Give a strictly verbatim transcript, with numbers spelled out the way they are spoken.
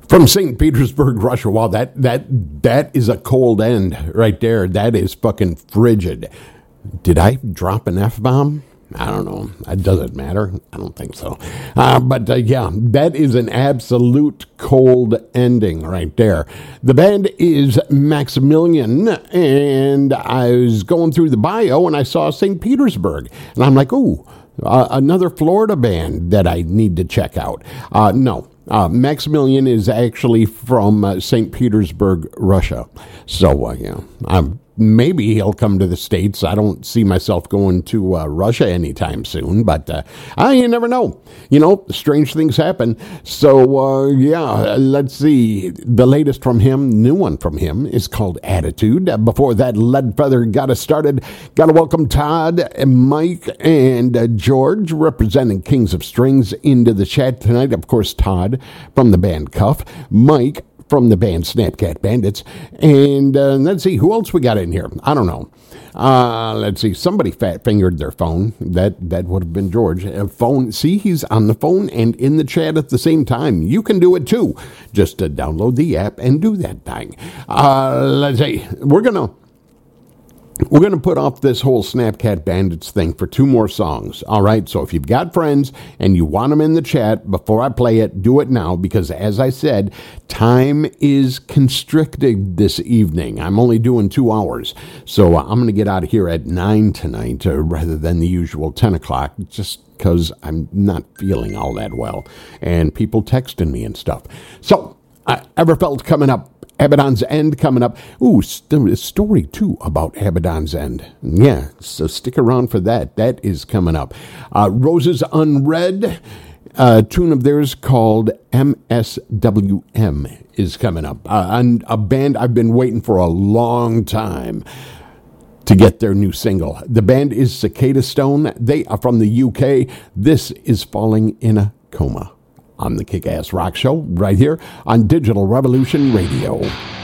From Saint Petersburg, Russia. Wow, that that that is a cold end right there. That is fucking frigid. Did I drop an F-bomb? I don't know. It doesn't matter. I don't think so. Uh, but uh, yeah, that is an absolute cold ending right there. The band is Maximilian, and I was going through the bio, and I saw Saint Petersburg. And I'm like, ooh, uh, another Florida band that I need to check out. Uh, no. Uh, Maximilian is actually from uh, Saint Petersburg, Russia. So, uh, yeah, I'm, maybe he'll come to the States. I don't see myself going to uh, Russia anytime soon, but uh, uh, you never know. You know, strange things happen. So, uh, yeah, let's see. The latest from him, new one from him, is called Attitude. Uh, before that, Leadfeather got us started. Got to welcome Todd, and Mike, and uh, George, representing Kings of Strings, into the chat tonight. Of course, Todd from the band Cuff, Mike from the band Snapcat Bandits, and uh, let's see, who else we got in here? I don't know. Uh, let's see, somebody fat-fingered their phone. That that would have been George. Uh, phone. See, he's on the phone and in the chat at the same time. You can do it too. Just uh, download the app and do that thing. Uh, let's see, we're going to We're going to put off this whole Snapcat Bandits thing for two more songs, all right? So if you've got friends and you want them in the chat before I play it, do it now because, as I said, time is constricted this evening. I'm only doing two hours. So uh, I'm going to get out of here at nine tonight uh, rather than the usual ten o'clock, just because I'm not feeling all that well. And people texting me and stuff. So, uh, Everfeld coming up. Abaddon's End coming up. Ooh, st- story, too, about Abaddon's End. Yeah, so stick around for that. That is coming up. Uh, Roses Unread, a tune of theirs called M S W M is coming up. Uh, and a band I've been waiting for a long time to get their new single. The band is Cicada Stone. They are from the U K. This is Falling in a Coma. On the Kick-Ass Rock Show, right here on Digital Revolution Radio.